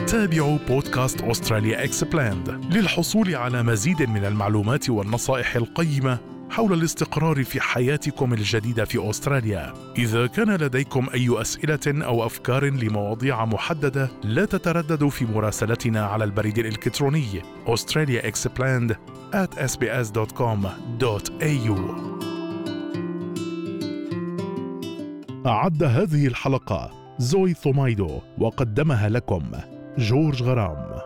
تابعوا بودكاست أستراليا إكسبلاند للحصول على مزيد من المعلومات والنصائح القيمة حول الاستقرار في حياتكم الجديدة في أستراليا. إذا كان لديكم أي أسئلة أو أفكار لمواضيع محددة، لا تترددوا في مراسلتنا على البريد الإلكتروني australiaexpland@sbs.com.au. أعد هذه الحلقة زوي ثومايدو، وقدمها لكم جورج غرام.